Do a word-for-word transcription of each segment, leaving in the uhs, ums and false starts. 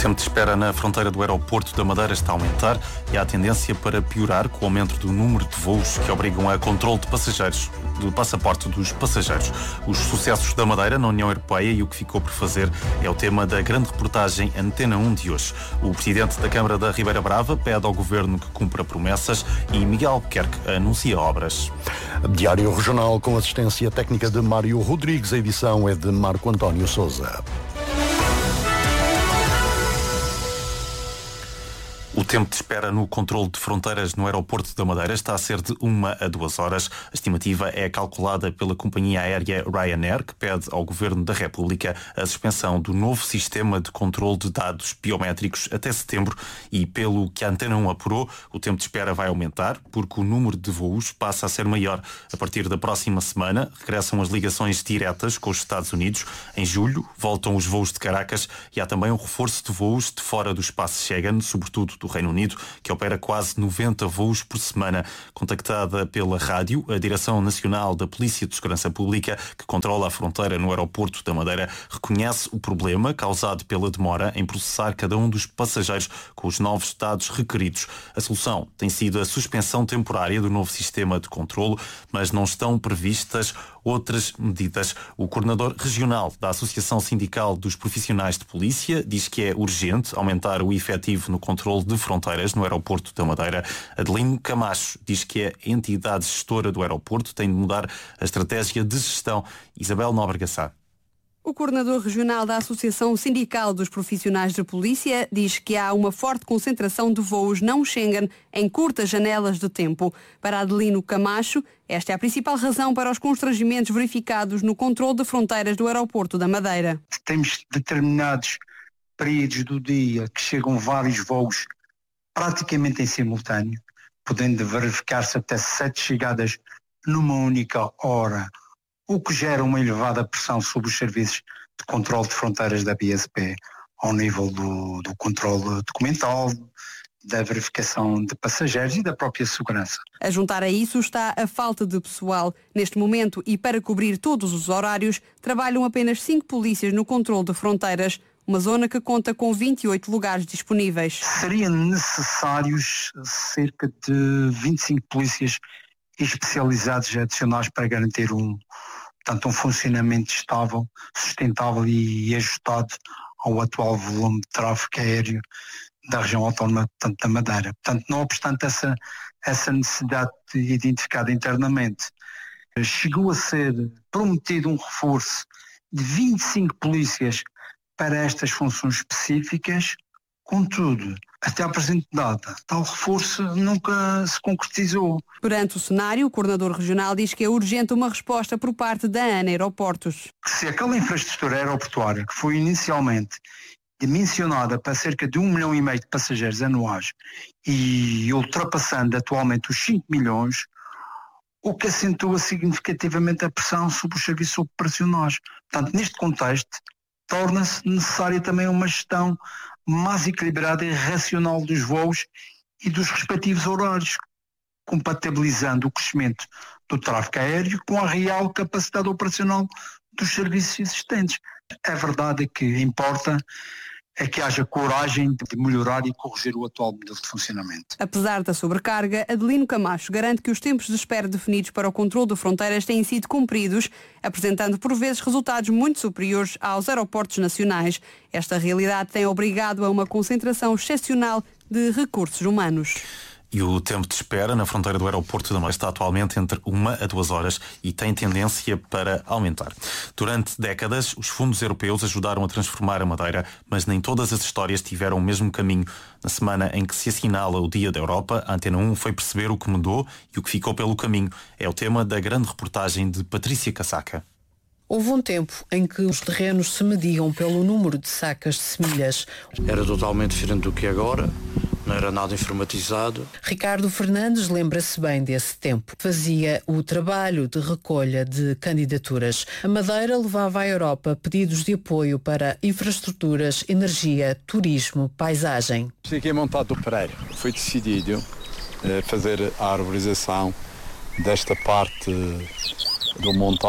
tempo de espera na fronteira do aeroporto da Madeira está a aumentar e há tendência para piorar com o aumento do número de voos que obrigam a controle de passageiros, do passaporte dos passageiros. Os sucessos da Madeira na União Europeia e o que ficou por fazer é o tema da grande reportagem Antena um de hoje. O presidente da Câmara da Ribeira Brava pede ao governo que cumpra promessas e Miguel Albuquerque anuncia obras. Diário Regional com assistência técnica de Mário Rodrigues, a edição é de Marco António Sousa. O tempo de espera no controle de fronteiras no aeroporto da Madeira está a ser de uma a duas horas. A estimativa é calculada pela companhia aérea Ryanair, que pede ao Governo da República a suspensão do novo sistema de controle de dados biométricos até setembro e, pelo que a Antena um apurou, o tempo de espera vai aumentar porque o número de voos passa a ser maior. A partir da próxima semana, regressam as ligações diretas com os Estados Unidos. Em julho, voltam os voos de Caracas e há também um reforço de voos de fora do espaço Schengen, sobretudo do Reino Unido, que opera quase noventa voos por semana. Contactada pela rádio, a Direção Nacional da Polícia de Segurança Pública, que controla a fronteira no aeroporto da Madeira, reconhece o problema causado pela demora em processar cada um dos passageiros com os novos dados requeridos. A solução tem sido a suspensão temporária do novo sistema de controlo, mas não estão previstas outras medidas. O coordenador regional da Associação Sindical dos Profissionais de Polícia diz que é urgente aumentar o efetivo no controle de fronteiras no aeroporto da Madeira. Adelino Camacho diz que a entidade gestora do aeroporto tem de mudar a estratégia de gestão. Isabel Nóbrega Sá. O coordenador regional da Associação Sindical dos Profissionais de Polícia diz que há uma forte concentração de voos não Schengen em curtas janelas de tempo. Para Adelino Camacho, esta é a principal razão para os constrangimentos verificados no controle de fronteiras do aeroporto da Madeira. Temos determinados períodos do dia que chegam vários voos praticamente em simultâneo, podendo verificar-se até sete chegadas numa única hora, o que gera uma elevada pressão sobre os serviços de controle de fronteiras da B S P, ao nível do, do controle documental, da verificação de passageiros e da própria segurança. A juntar a isso está a falta de pessoal. Neste momento, e para cobrir todos os horários, trabalham apenas cinco polícias no controle de fronteiras, uma zona que conta com vinte e oito lugares disponíveis. Seriam necessários cerca de vinte e cinco polícias especializados adicionais para garantir um, portanto, um funcionamento estável, sustentável e ajustado ao atual volume de tráfego aéreo da região autónoma, portanto, da Madeira. Portanto, não obstante essa, essa necessidade identificada internamente, chegou a ser prometido um reforço de vinte e cinco polícias para estas funções específicas. Contudo, até à presente data, tal reforço nunca se concretizou. Perante o cenário, o coordenador regional diz que é urgente uma resposta por parte da ANA Aeroportos. Se aquela infraestrutura aeroportuária que foi inicialmente dimensionada para cerca de um milhão e meio de passageiros anuais e ultrapassando atualmente os cinco milhões, o que acentua significativamente a pressão sobre os serviços operacionais. Portanto, neste contexto, torna-se necessária também uma gestão mais equilibrada e racional dos voos e dos respectivos horários, compatibilizando o crescimento do tráfego aéreo com a real capacidade operacional dos serviços existentes. A verdade é que importa é que haja coragem de melhorar e corrigir o atual modelo de funcionamento. Apesar da sobrecarga, Adelino Camacho garante que os tempos de espera definidos para o controle de fronteiras têm sido cumpridos, apresentando por vezes resultados muito superiores aos aeroportos nacionais. Esta realidade tem obrigado a uma concentração excepcional de recursos humanos. E o tempo de espera na fronteira do aeroporto da Madeira está atualmente entre uma a duas horas e tem tendência para aumentar. Durante décadas, os fundos europeus ajudaram a transformar a Madeira, mas nem todas as histórias tiveram o mesmo caminho. Na semana em que se assinala o Dia da Europa, a Antena um foi perceber o que mudou e o que ficou pelo caminho. É o tema da grande reportagem de Patrícia Casaca. Houve um tempo em que os terrenos se mediam pelo número de sacas de semilhas. Era totalmente diferente do que é agora. Não era nada informatizado. Ricardo Fernandes lembra-se bem desse tempo. Fazia o trabalho de recolha de candidaturas. A Madeira levava à Europa pedidos de apoio para infraestruturas, energia, turismo, paisagem. Fiquei montado do Pereira. Foi decidido fazer a arborização desta parte do montado.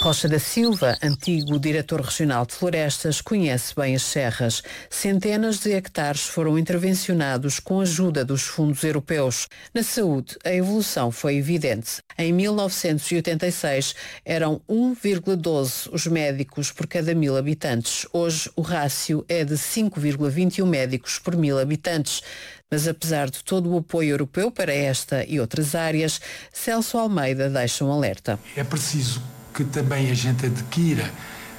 Rocha da Silva, antigo diretor regional de florestas, conhece bem as serras. Centenas de hectares foram intervencionados com a ajuda dos fundos europeus. Na saúde, a evolução foi evidente. Em mil novecentos e oitenta e seis, eram um vírgula doze os médicos por cada mil habitantes. Hoje, o rácio é de cinco vírgula vinte e um médicos por mil habitantes. Mas apesar de todo o apoio europeu para esta e outras áreas, Celso Almeida deixa um alerta. É preciso que também a gente adquira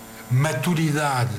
maturidade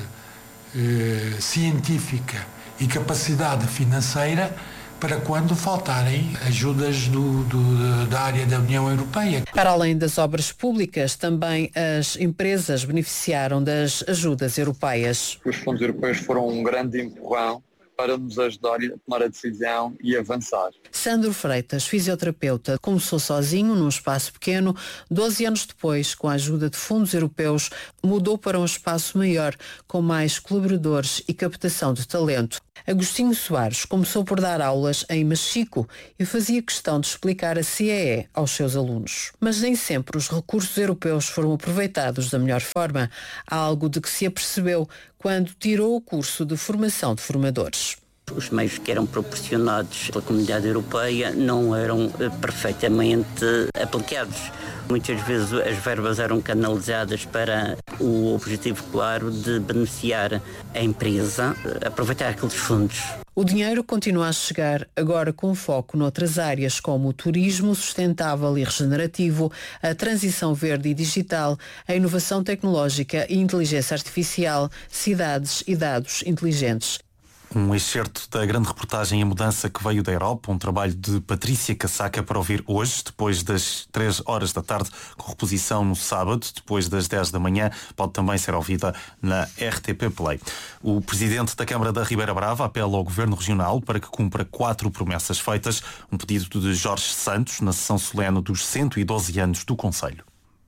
eh, científica e capacidade financeira para quando faltarem ajudas do, do, da área da União Europeia. Para além das obras públicas, também as empresas beneficiaram das ajudas europeias. Os fundos europeus foram um grande empurrão para nos ajudar a tomar a decisão e avançar. Sandro Freitas, fisioterapeuta, começou sozinho num espaço pequeno. doze anos depois, com a ajuda de fundos europeus, mudou para um espaço maior, com mais colaboradores e captação de talento. Agostinho Soares começou por dar aulas em Machico e fazia questão de explicar a C E E aos seus alunos. Mas nem sempre os recursos europeus foram aproveitados da melhor forma, algo de que se apercebeu quando tirou o curso de formação de formadores. Os meios que eram proporcionados pela Comunidade Europeia não eram perfeitamente aplicados. Muitas vezes as verbas eram canalizadas para o objetivo claro de beneficiar a empresa, aproveitar aqueles fundos. O dinheiro continua a chegar, agora com foco noutras áreas como o turismo sustentável e regenerativo, a transição verde e digital, a inovação tecnológica e inteligência artificial, cidades e dados inteligentes. Um excerto da grande reportagem A Mudança que Veio da Europa, um trabalho de Patrícia Casaca para ouvir hoje, depois das três horas da tarde, com reposição no sábado, depois das dez da manhã, pode também ser ouvida na R T P Play. O presidente da Câmara da Ribeira Brava apela ao Governo Regional para que cumpra quatro promessas feitas, um pedido de Jorge Santos na sessão solene dos cento e doze anos do Conselho.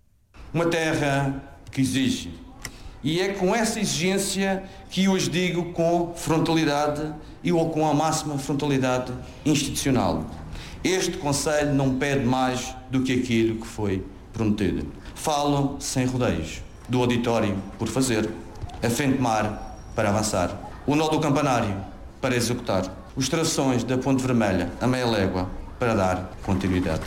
Uma terra que exige. E é com essa exigência que hoje digo com frontalidade e ou com a máxima frontalidade institucional. Este Conselho não pede mais do que aquilo que foi prometido. Falo sem rodeios, do auditório por fazer, a frente mar para avançar, o nó do campanário para executar, os travessões da Ponte Vermelha a meia légua para dar continuidade.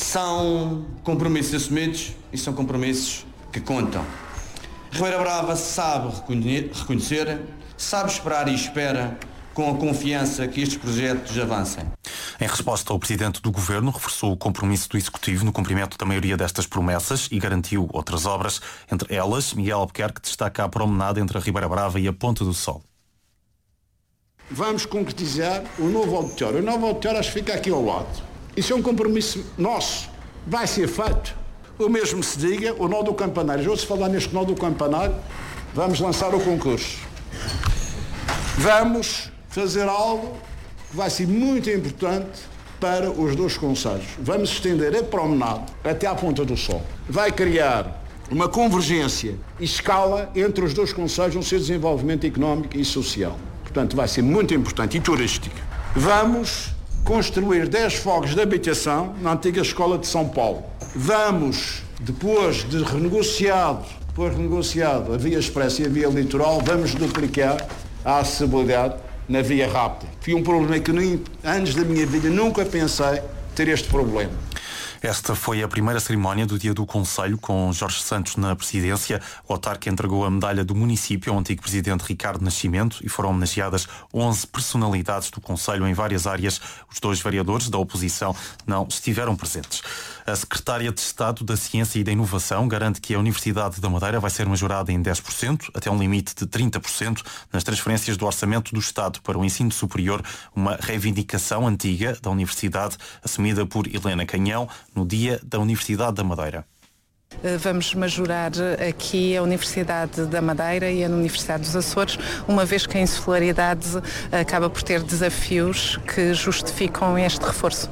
São compromissos assumidos e são compromissos que contam. Ribeira Brava sabe reconhecer, sabe esperar e espera com a confiança que estes projetos avancem. Em resposta, o Presidente do Governo reforçou o compromisso do Executivo no cumprimento da maioria destas promessas e garantiu outras obras, entre elas Miguel Albuquerque destaca a promenade entre a Ribeira Brava e a Ponta do Sol. Vamos concretizar o novo auditório. O novo auditório acho que fica aqui ao lado. Isso é um compromisso nosso. Vai ser feito. O mesmo se diga, o nó do campanário. Já ouço falar neste nó do campanário, vamos lançar o concurso. Vamos fazer algo que vai ser muito importante para os dois concelhos. Vamos estender a promenade até à Ponta do Sol. Vai criar uma convergência e escala entre os dois concelhos no seu desenvolvimento económico e social. Portanto, vai ser muito importante e turístico. Vamos construir dez fogos de habitação na antiga Escola de São Paulo. Vamos, depois de renegociado, depois renegociado a via expressa e a via litoral, vamos duplicar a acessibilidade na via rápida. Foi um problema que, nem, antes da minha vida, nunca pensei ter este problema. Esta foi a primeira cerimónia do Dia do Conselho, com Jorge Santos na presidência. O autarca entregou a medalha do município ao antigo presidente Ricardo Nascimento e foram homenageadas onze personalidades do Conselho em várias áreas. Os dois vereadores da oposição não estiveram presentes. A secretária de Estado da Ciência e da Inovação garante que a Universidade da Madeira vai ser majorada em dez por cento, até um limite de trinta por cento, nas transferências do Orçamento do Estado para o ensino superior, uma reivindicação antiga da Universidade, assumida por Helena Canhão, no Dia da Universidade da Madeira. Vamos majorar aqui a Universidade da Madeira e a Universidade dos Açores, uma vez que a insularidade acaba por ter desafios que justificam este reforço.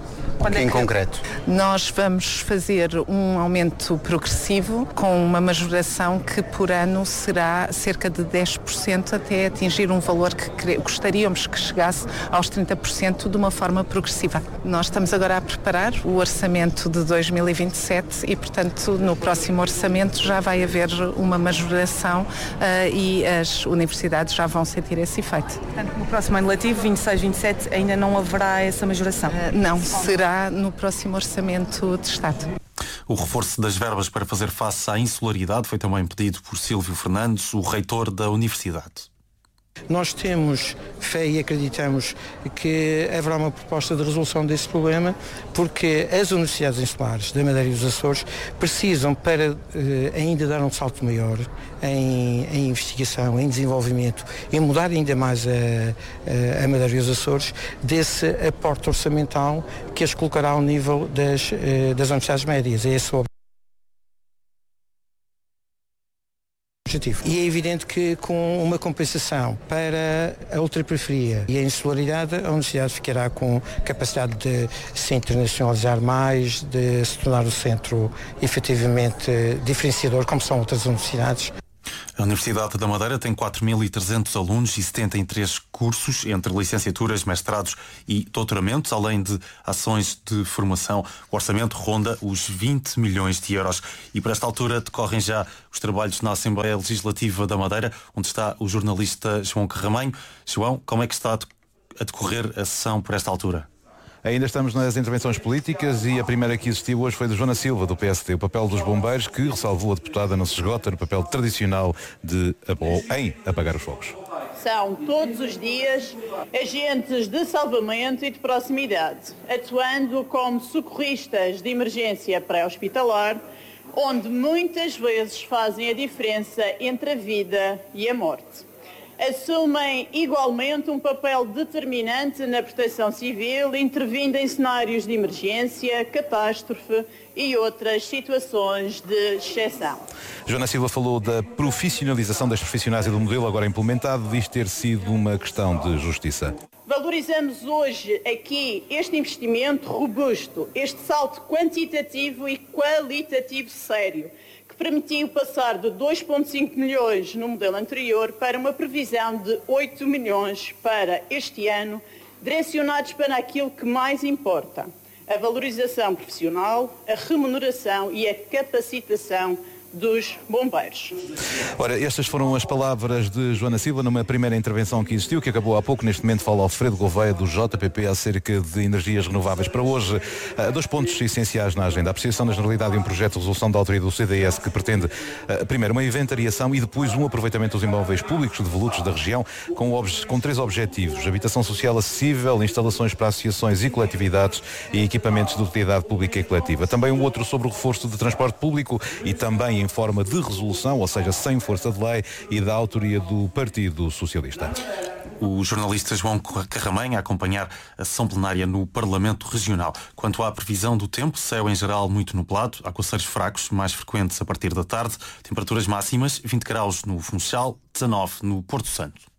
Quando em é que... concreto? Nós vamos fazer um aumento progressivo com uma majoração que por ano será cerca de dez por cento até atingir um valor que gostaríamos que chegasse aos trinta por cento de uma forma progressiva. Nós estamos agora a preparar o orçamento de dois mil e vinte e sete e, portanto, no próximo orçamento já vai haver uma majoração uh, e as universidades já vão sentir esse efeito. Portanto, no próximo ano letivo, vinte e seis, vinte e sete, ainda não haverá essa majoração? Uh, não, será no próximo orçamento de Estado. O reforço das verbas para fazer face à insularidade foi também pedido por Silvio Fernandes, o reitor da Universidade. Nós temos fé e acreditamos que haverá uma proposta de resolução desse problema, porque as universidades insulares da Madeira e dos Açores precisam, para eh, ainda dar um salto maior em, em investigação, em desenvolvimento, em mudar ainda mais a, a, a Madeira e os Açores, desse aporte orçamental que as colocará ao nível das, eh, das universidades médias. É esse o objetivo. E é evidente que com uma compensação para a ultraperiferia e a insularidade, a universidade ficará com capacidade de se internacionalizar mais, de se tornar o centro efetivamente diferenciador, como são outras universidades. A Universidade da Madeira tem quatro mil e trezentos alunos e setenta e três cursos, entre licenciaturas, mestrados e doutoramentos, além de ações de formação. O orçamento ronda os vinte milhões de euros. E para esta altura decorrem já os trabalhos na Assembleia Legislativa da Madeira, onde está o jornalista João Carramanho. João, como é que está a decorrer a sessão por esta altura? Ainda estamos nas intervenções políticas e a primeira que existiu hoje foi de Joana Silva, do P S D. O papel dos bombeiros, que ressalvou a deputada, não se esgota no papel tradicional de, em apagar os fogos. São todos os dias agentes de salvamento e de proximidade, atuando como socorristas de emergência pré-hospitalar, onde muitas vezes fazem a diferença entre a vida e a morte. Assumem igualmente um papel determinante na proteção civil, intervindo em cenários de emergência, catástrofe e outras situações de exceção. Joana Silva falou da profissionalização das profissionais e do modelo agora implementado, diz ter sido uma questão de justiça. Valorizamos hoje aqui este investimento robusto, este salto quantitativo e qualitativo sério, que permitiu passar de dois vírgula cinco milhões no modelo anterior para uma previsão de oito milhões para este ano, direcionados para aquilo que mais importa: a valorização profissional, a remuneração e a capacitação dos bombeiros. Ora, estas foram as palavras de Joana Silva numa primeira intervenção que existiu, que acabou há pouco. Neste momento fala Alfredo Gouveia, do J P P, acerca de energias renováveis. Para hoje, dois pontos essenciais na agenda: a apreciação da generalidade de um projeto de resolução da autoria do C D S que pretende, primeiro, uma inventariação e depois um aproveitamento dos imóveis públicos devolutos da região com, obje- com três objetivos: habitação social acessível, instalações para associações e coletividades e equipamentos de utilidade pública e coletiva. Também um outro sobre o reforço de transporte público e também em forma de resolução, ou seja, sem força de lei, e da autoria do Partido Socialista. O jornalista João Carramanho a acompanhar a sessão plenária no Parlamento Regional. Quanto à previsão do tempo, céu em geral muito nublado, aguaceiros fracos, mais frequentes a partir da tarde, temperaturas máximas vinte graus no Funchal, dezanove no Porto Santo.